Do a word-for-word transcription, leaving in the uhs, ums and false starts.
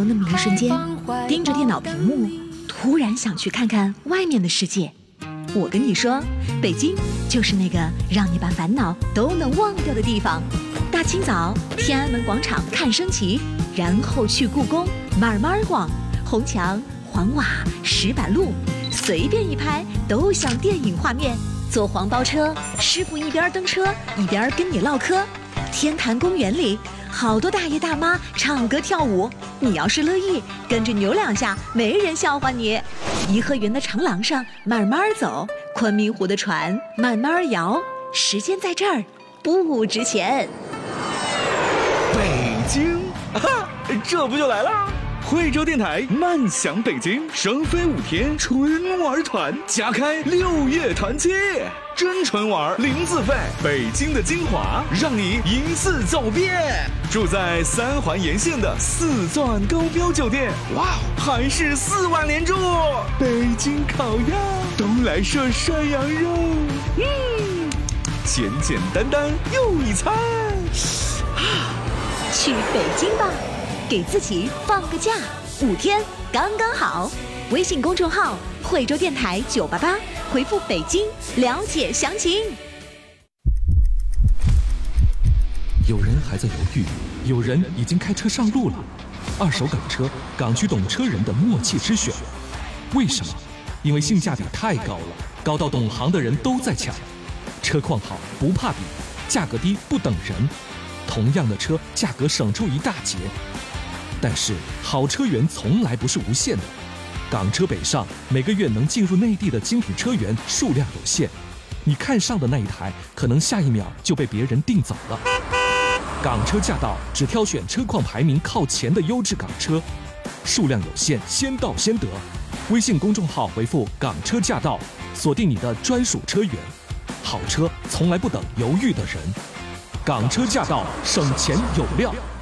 有那么一瞬间，盯着电脑屏幕，突然想去看看外面的世界。我跟你说，北京就是那个让你把烦恼都能忘掉的地方。大清早，天安门广场看升旗，然后去故宫慢慢逛，红墙、黄瓦、石板路，随便一拍都像电影画面。坐黄包车，师傅一边蹬车一边跟你唠嗑。天坛公园里，好多大爷大妈唱歌跳舞，你要是乐意，跟着扭两下，没人笑话你。颐和园的长廊上慢慢走，昆明湖的船慢慢摇，时间在这儿不值钱。 北京，啊，这不就来了？惠州电台慢享北京，双飞五天春玩团，加开六月团期，真纯玩零自费，北京的精华让你一次走遍。住在三环沿线的四钻高标酒店，哇，还是四晚连住。北京烤鸭，东来顺涮羊肉，嗯，简简单单又一餐。 去北京吧，给自己放个假，五天刚刚好。微信公众号惠州电台九八八，回复北京了解详情。 有人还在犹豫，有人已经开车上路了。二手港车，港区懂车人的默契之选。为什么？因为性价比太高了，高到懂行的人都在抢。车况好不怕比，价格低不等人。同样的车，价格省出一大截。但是好车源从来不是无限的，港车北上每个月能进入内地的精品车源数量有限，你看上的那一台，可能下一秒就被别人订走了。港车驾到，只挑选车况排名靠前的优质港车，数量有限，先到先得。微信公众号回复港车驾到，锁定你的专属车源。好车从来不等犹豫的人。港车驾到，省钱有料。